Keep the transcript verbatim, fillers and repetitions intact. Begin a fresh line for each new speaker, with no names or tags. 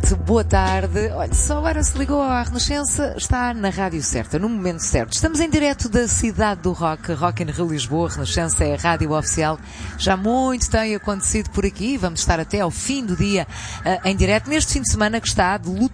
noite, boa tarde. Olha, só agora se ligou à Renascença, está na rádio certa, no momento certo. Estamos em direto da cidade do rock, Rock in Rio Lisboa. Renascença é a rádio oficial. Já muito tem acontecido por aqui. Vamos estar até ao fim do dia uh, em direto, neste fim de semana que está de luto